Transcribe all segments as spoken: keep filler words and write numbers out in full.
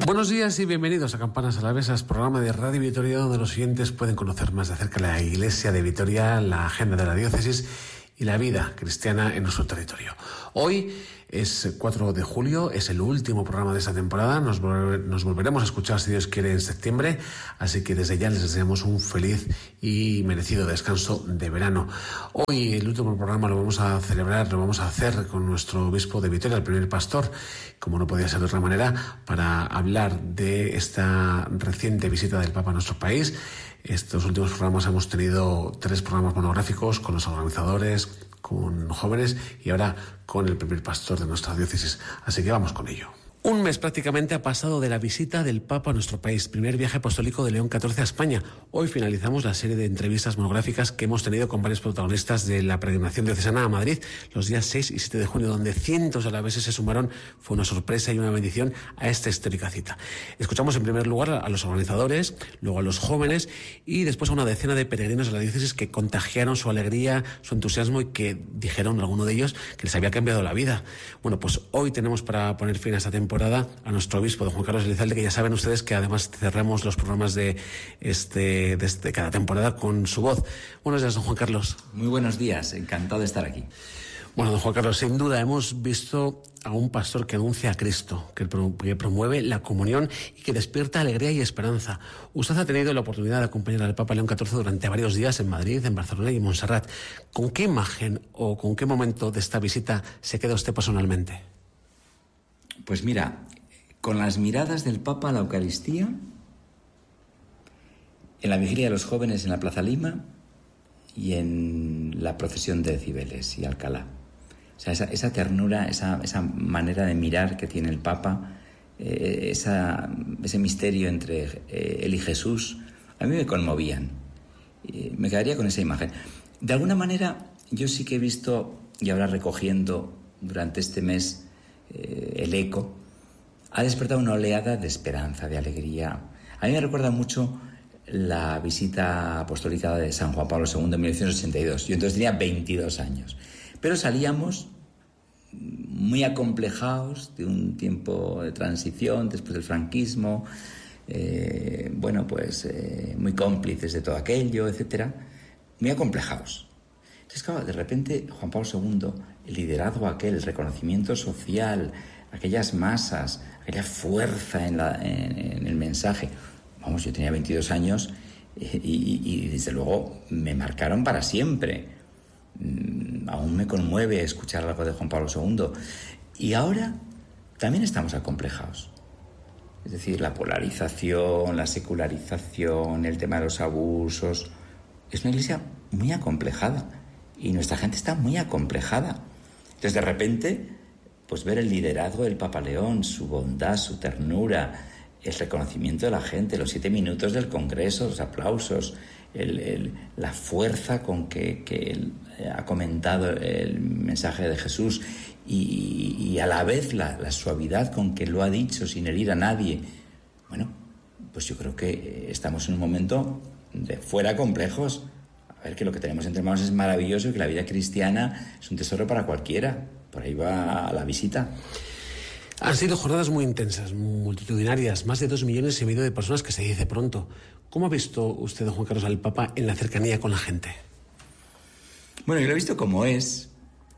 Buenos días y bienvenidos a Campanas Alavesas, programa de Radio Vitoria donde los oyentes pueden conocer más de cerca la Iglesia de Vitoria, la agenda de la diócesis y la vida cristiana en nuestro territorio. Hoy es cuatro de julio, es el último programa de esta temporada. Nos, volver, nos volveremos a escuchar, si Dios quiere, en septiembre. Así que desde ya les deseamos un feliz y merecido descanso de verano. Hoy el último programa lo vamos a celebrar, lo vamos a hacer con nuestro obispo de Vitoria, el primer pastor, como no podía ser de otra manera, para hablar de esta reciente visita del Papa a nuestro país. Estos últimos programas hemos tenido tres programas monográficos con los organizadores, con jóvenes y ahora con el primer pastor de nuestra diócesis. Así que vamos con ello. Un mes prácticamente ha pasado de la visita del Papa a nuestro país, primer viaje apostólico de León catorce a España. Hoy finalizamos la serie de entrevistas monográficas que hemos tenido con varios protagonistas de la peregrinación diocesana a Madrid los días seis y siete de junio, donde cientos de alaveses se sumaron. Fue una sorpresa y una bendición a esta histórica cita. Escuchamos en primer lugar a los organizadores, luego a los jóvenes y después a una decena de peregrinos de la diócesis que contagiaron su alegría, su entusiasmo y que dijeron, alguno de ellos, que les había cambiado la vida. Bueno, pues hoy tenemos para poner fin a esta temporada a nuestro obispo, don Juan Carlos Elizalde, que ya saben ustedes que además cerramos los programas de, este, de, este, de cada temporada con su voz. Buenos días, don Juan Carlos. Muy buenos días, encantado de estar aquí. Bueno, don Juan Carlos, sin duda hemos visto a un pastor que anuncia a Cristo, que promueve la comunión y que despierta alegría y esperanza. Usted ha tenido la oportunidad de acompañar al Papa León catorce durante varios días en Madrid, en Barcelona y en Montserrat. ¿Con qué imagen o con qué momento de esta visita se queda usted personalmente? Pues mira, con las miradas del Papa a la Eucaristía, en la vigilia de los jóvenes en la Plaza Lima y en la procesión de Cibeles y Alcalá. O sea, esa, esa ternura, esa, esa manera de mirar que tiene el Papa, eh, esa, ese misterio entre eh, él y Jesús, a mí me conmovían. Eh, me quedaría con esa imagen. De alguna manera, yo sí que he visto, y ahora recogiendo durante este mes, Eh, el eco, ha despertado una oleada de esperanza, de alegría. A mí me recuerda mucho la visita apostólica de San Juan Pablo segundo en mil novecientos ochenta y dos. Yo entonces tenía veintidós años. Pero salíamos muy acomplejados de un tiempo de transición después del franquismo, eh, bueno, pues eh, muy cómplices de todo aquello, etcétera, muy acomplejados. Entonces, claro, de repente Juan Pablo segundo, el liderazgo aquel, el reconocimiento social, aquellas masas, aquella fuerza en, la, en, en el mensaje. Vamos, yo tenía veintidós años y, y, y desde luego me marcaron para siempre. Mm, aún me conmueve escuchar algo de Juan Pablo segundo. Y ahora también estamos acomplejados. Es decir, la polarización, la secularización, el tema de los abusos. Es una iglesia muy acomplejada. Y nuestra gente está muy acomplejada. Entonces, de repente, pues ver el liderazgo del Papa León, su bondad, su ternura, el reconocimiento de la gente, los siete minutos del Congreso, los aplausos, el, el, la fuerza con que, que él ha comentado el mensaje de Jesús y, y a la vez la, la suavidad con que lo ha dicho sin herir a nadie. Bueno, pues yo creo que estamos en un momento de fuera complejos. A ver, que lo que tenemos entre manos es maravilloso y que la vida cristiana es un tesoro para cualquiera. Por ahí va la visita. Han sido jornadas muy intensas, multitudinarias, más de dos millones y medio de personas, que se dice pronto. ¿Cómo ha visto usted, don Juan Carlos, al Papa en la cercanía con la gente? Bueno, yo lo he visto como es,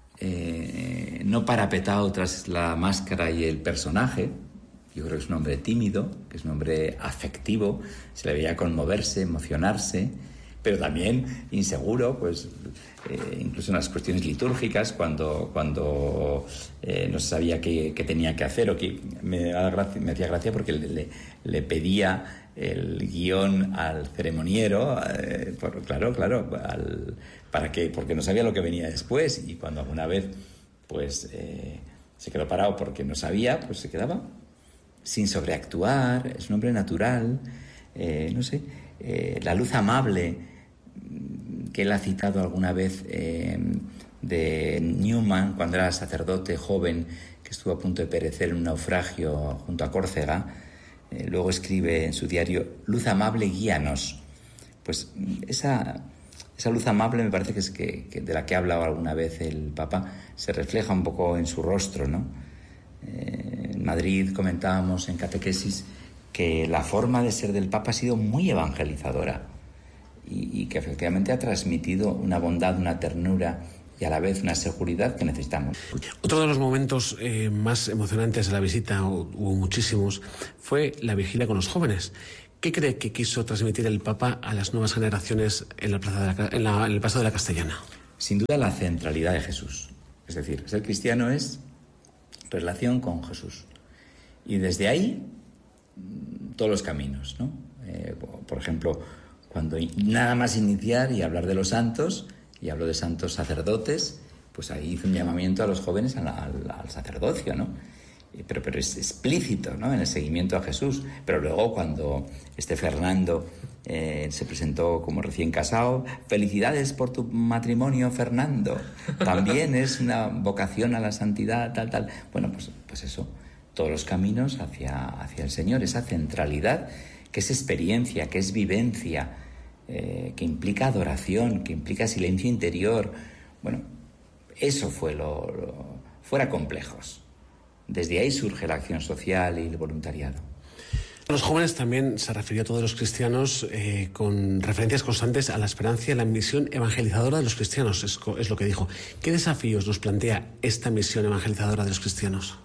eh, no parapetado tras la máscara y el personaje. Yo creo que es un hombre tímido, que es un hombre afectivo, se le veía conmoverse, emocionarse, pero también inseguro, pues eh, incluso en las cuestiones litúrgicas, cuando, cuando eh, no sabía qué, qué tenía que hacer, o que me, gracia, me hacía gracia porque le, le, le pedía el guión al ceremoniero, eh, por, claro, claro, al, para que, porque no sabía lo que venía después, y cuando alguna vez pues eh, se quedó parado porque no sabía, pues se quedaba sin sobreactuar. Es un hombre natural, eh, no sé, eh, la luz amable que él ha citado alguna vez eh, de Newman, cuando era sacerdote joven, que estuvo a punto de perecer en un naufragio junto a Córcega. Eh, luego escribe en su diario: luz amable, guíanos. Pues esa, esa luz amable me parece que es que, que de la que ha hablado alguna vez el Papa, se refleja un poco en su rostro, ¿no? Eh, en Madrid comentábamos en catequesis que la forma de ser del Papa ha sido muy evangelizadora y, y que efectivamente ha transmitido una bondad, una ternura y a la vez una seguridad que necesitamos. Otro de los momentos eh, más emocionantes de la visita, hubo muchísimos, fue la vigilia con los jóvenes. ¿Qué cree que quiso transmitir el Papa a las nuevas generaciones en, la plaza de la, en, la, en el Paso de la Castellana? Sin duda la centralidad de Jesús. Es decir, ser cristiano es relación con Jesús. Y desde ahí, todos los caminos, ¿no? Eh, por ejemplo, cuando nada más iniciar y hablar de los santos, y hablo de santos sacerdotes, pues ahí hizo un llamamiento a los jóvenes al, al, al sacerdocio, ¿no? Pero, pero es explícito, ¿no? En el seguimiento a Jesús. Pero luego cuando este Fernando eh, se presentó como recién casado, felicidades por tu matrimonio, Fernando. También es una vocación a la santidad, tal, tal. Bueno, pues, pues eso, todos los caminos hacia, hacia el Señor, esa centralidad que es experiencia, que es vivencia, eh, que implica adoración, que implica silencio interior. Bueno, eso fue lo, lo fuera complejos. Desde ahí surge la acción social y el voluntariado. A los jóvenes también se refirió a todos los cristianos eh, con referencias constantes a la esperanza y a la misión evangelizadora de los cristianos, es, es lo que dijo. ¿Qué desafíos nos plantea esta misión evangelizadora de los cristianos?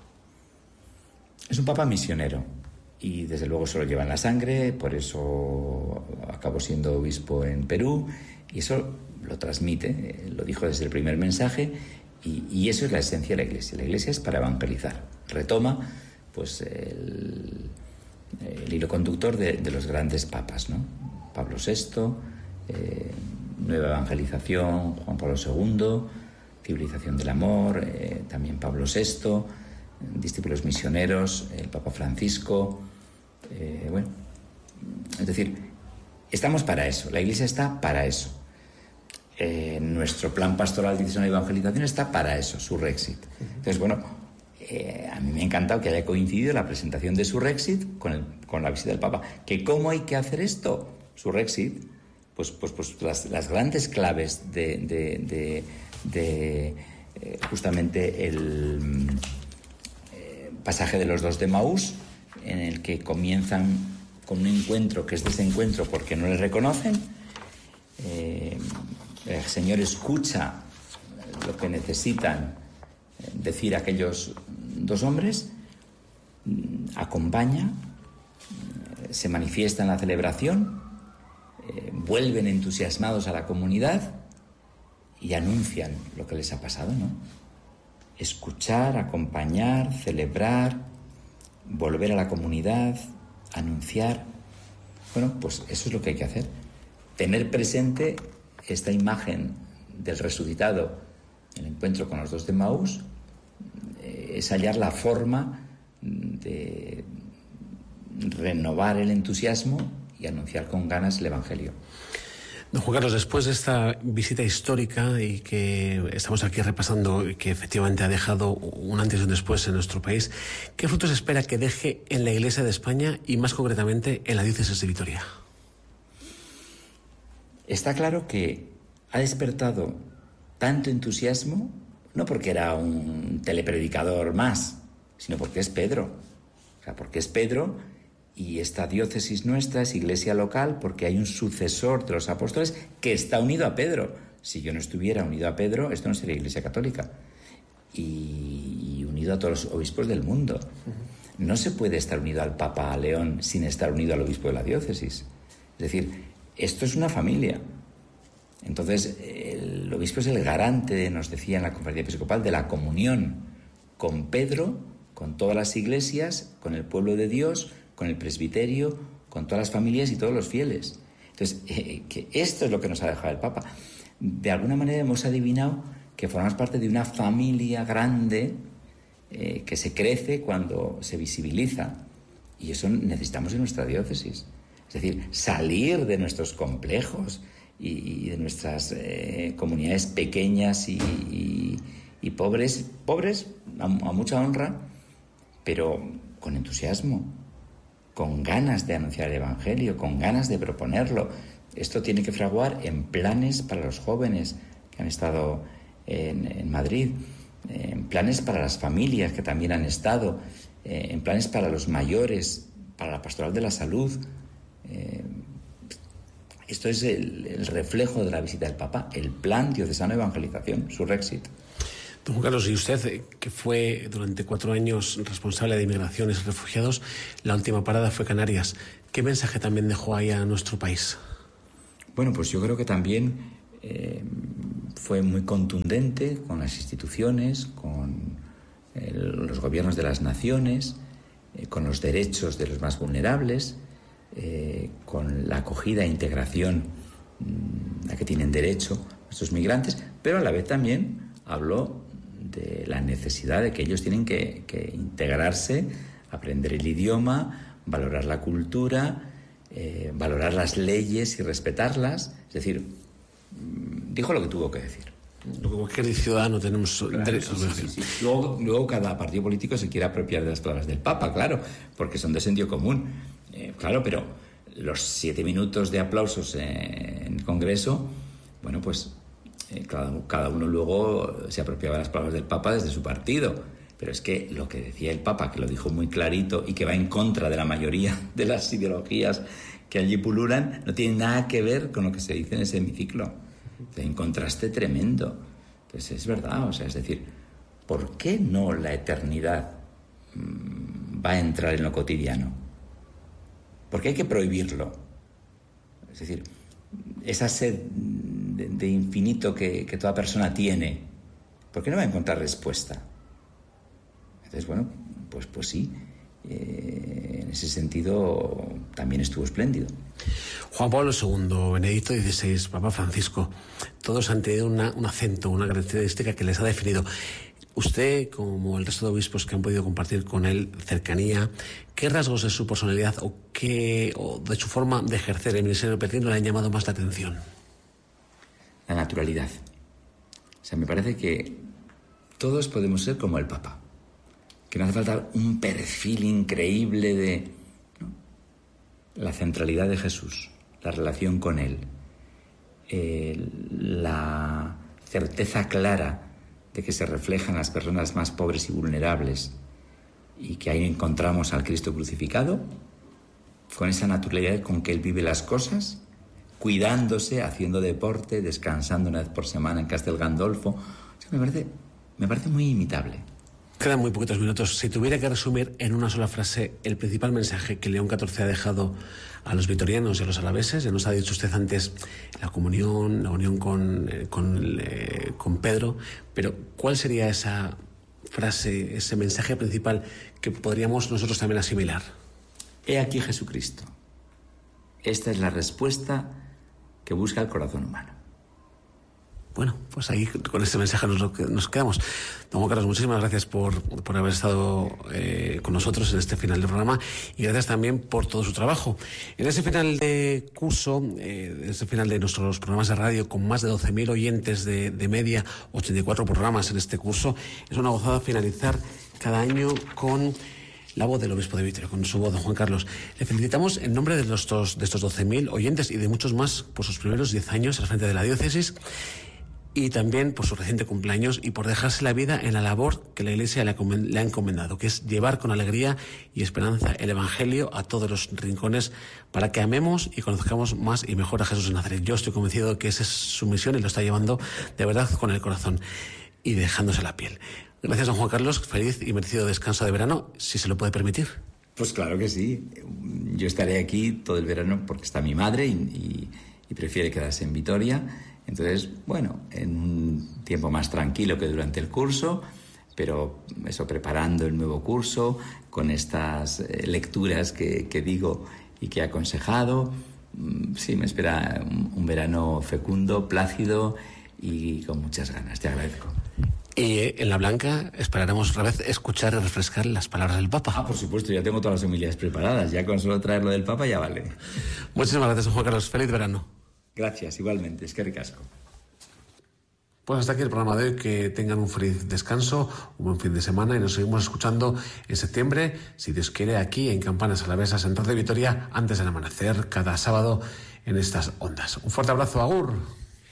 Es un papa misionero y desde luego se lo lleva en la sangre, por eso acabó siendo obispo en Perú y eso lo transmite, lo dijo desde el primer mensaje. Y, y eso es la esencia de la Iglesia. La Iglesia es para evangelizar. Retoma pues el, el hilo conductor de, de los grandes papas, ¿no? Pablo sexto, eh, Nueva Evangelización, Juan Pablo segundo, Civilización del Amor, eh, también Pablo sexto, discípulos misioneros, el Papa Francisco. Eh, bueno, es decir, estamos para eso. La Iglesia está para eso. Eh, nuestro plan pastoral de difusión y evangelización está para eso, Surrexit. Entonces, bueno, eh, a mí me ha encantado que haya coincidido la presentación de Surrexit con, el, con la visita del Papa. ¿Que cómo hay que hacer esto? Surrexit, pues, pues, pues las, las grandes claves de, de, de, de eh, justamente el eh, pasaje de los dos de Maús, en el que comienzan con un encuentro que es desencuentro porque no les reconocen. Eh, El Señor escucha lo que necesitan decir aquellos dos hombres, acompaña, se manifiesta en la celebración, eh, vuelven entusiasmados a la comunidad y anuncian lo que les ha pasado, ¿no? Escuchar, acompañar, celebrar, volver a la comunidad, anunciar. Bueno, pues eso es lo que hay que hacer. Tener presente esta imagen del resucitado, el encuentro con los dos de Maús, eh, es hallar la forma de renovar el entusiasmo y anunciar con ganas el Evangelio. Don Juan Carlos, después de esta visita histórica y que estamos aquí repasando y que efectivamente ha dejado un antes y un después en nuestro país, ¿qué frutos espera que deje en la Iglesia de España y más concretamente en la diócesis de Vitoria? Está claro que ha despertado tanto entusiasmo, no porque era un telepredicador más, sino porque es Pedro. O sea, porque es Pedro y esta diócesis nuestra es iglesia local porque hay un sucesor de los apóstoles que está unido a Pedro. Si yo no estuviera unido a Pedro, esto no sería iglesia católica. Y, y unido a todos los obispos del mundo. No se puede estar unido al Papa León sin estar unido al obispo de la diócesis. Es decir, esto es una familia. Entonces, el obispo es el garante, nos decía en la conferencia episcopal, de la comunión con Pedro, con todas las iglesias, con el pueblo de Dios, con el presbiterio, con todas las familias y todos los fieles. Entonces, eh, que esto es lo que nos ha dejado el Papa. De alguna manera hemos adivinado que formamos parte de una familia grande eh, que se crece cuando se visibiliza. Y eso necesitamos en nuestra diócesis. Es decir, salir de nuestros complejos y, y de nuestras eh, comunidades pequeñas y, y, y pobres, pobres a, a mucha honra, pero con entusiasmo, con ganas de anunciar el Evangelio, con ganas de proponerlo. Esto tiene que fraguar en planes para los jóvenes que han estado en, en Madrid, en planes para las familias que también han estado, en planes para los mayores, para la pastoral de la salud. Eh, esto es el, el reflejo de la visita del Papa, el plan diocesano de evangelización, Surrexit. Don Juan Carlos, y usted, que fue durante cuatro años responsable de inmigraciones y refugiados, la última parada fue Canarias. ¿Qué mensaje también dejó ahí a nuestro país? Bueno, pues yo creo que también eh, fue muy contundente con las instituciones, con el, los gobiernos de las naciones, eh, con los derechos de los más vulnerables, eh, con la acogida e integración mmm, a que tienen derecho estos migrantes, pero a la vez también habló de la necesidad de que ellos tienen que, que integrarse, aprender el idioma, valorar la cultura, eh, valorar las leyes y respetarlas. Es decir, dijo lo que tuvo que decir. Cualquier ciudadano tenemos claro, derecho. Sí, sí, sí, sí. Luego, luego cada partido político se quiere apropiar de las palabras del Papa, claro, porque son de sentido común. Eh, claro, pero los siete minutos de aplausos en el Congreso, bueno, pues eh, cada, cada uno luego se apropiaba de las palabras del Papa desde su partido. Pero es que lo que decía el Papa, que lo dijo muy clarito y que va en contra de la mayoría de las ideologías que allí pululan, no tiene nada que ver con lo que se dice en ese hemiciclo. Hay un contraste tremendo. Pues es verdad, o sea, es decir, ¿por qué no la eternidad mmm, va a entrar en lo cotidiano? ¿Por qué hay que prohibirlo? Es decir, esa sed de, de infinito que, que toda persona tiene, ¿por qué no va a encontrar respuesta? Entonces, bueno, pues, pues sí, eh, en ese sentido también estuvo espléndido. Juan Pablo segundo, Benedicto dieciséis, Papa Francisco, todos han tenido una, un acento, una característica que les ha definido. Usted, como el resto de obispos que han podido compartir con él cercanía, ¿qué rasgos de su personalidad o, qué, o de su forma de ejercer el ministerio peregrino le han llamado más la atención? La naturalidad. O sea, me parece que todos podemos ser como el Papa. Que no hace falta un perfil increíble de, ¿no?, la centralidad de Jesús, la relación con Él, eh, la certeza clara de que se reflejan las personas más pobres y vulnerables y que ahí encontramos al Cristo crucificado, con esa naturalidad con que Él vive las cosas, cuidándose, haciendo deporte, descansando una vez por semana en Castel Gandolfo. O sea, me parece, me parece muy imitable. Quedan muy poquitos minutos. Si tuviera que resumir en una sola frase el principal mensaje que León catorce ha dejado a los vitorianos y a los alaveses, ya nos ha dicho usted antes la comunión, la unión con, eh, con, eh, con Pedro, pero ¿cuál sería esa frase, ese mensaje principal que podríamos nosotros también asimilar? He aquí Jesucristo. Esta es la respuesta que busca el corazón humano. Bueno, pues ahí con este mensaje nos, nos quedamos. Don Juan Carlos, muchísimas gracias por, por haber estado eh, con nosotros en este final del programa y gracias también por todo su trabajo. En ese final de curso, eh, en ese final de nuestros programas de radio con más de doce mil oyentes de, de media, ochenta y cuatro programas en este curso, es una gozada finalizar cada año con la voz del obispo de Vitoria, con su voz, don Juan Carlos. Le felicitamos en nombre de estos, de estos doce mil oyentes y de muchos más por sus primeros diez años al frente de la diócesis, y también por su reciente cumpleaños y por dejarse la vida en la labor que la Iglesia le ha encomendado, que es llevar con alegría y esperanza el Evangelio a todos los rincones para que amemos y conozcamos más y mejor a Jesús de Nazaret. Yo estoy convencido de que esa es su misión y lo está llevando de verdad con el corazón y dejándose la piel. Gracias, don Juan Carlos. Feliz y merecido descanso de verano, si se lo puede permitir. Pues claro que sí. Yo estaré aquí todo el verano porque está mi madre y, y, y prefiere quedarse en Vitoria. Entonces, bueno, en un tiempo más tranquilo que durante el curso, pero eso, preparando el nuevo curso, con estas eh, lecturas que, que digo y que he aconsejado. Sí, me espera un, un verano fecundo, plácido y con muchas ganas. Te agradezco. Y en La Blanca esperaremos otra vez escuchar y refrescar las palabras del Papa. Ah, por supuesto, ya tengo todas las homilías preparadas. Ya con solo traer lo del Papa ya vale. Muchísimas gracias, Juan Carlos. Feliz verano. Gracias, igualmente. Es que ricasco. Pues hasta aquí el programa de hoy. Que tengan un feliz descanso, un buen fin de semana y nos seguimos escuchando en septiembre, si Dios quiere, aquí en Campanas Alavesas, en Radio Vitoria, antes del amanecer, cada sábado en estas ondas. Un fuerte abrazo, agur.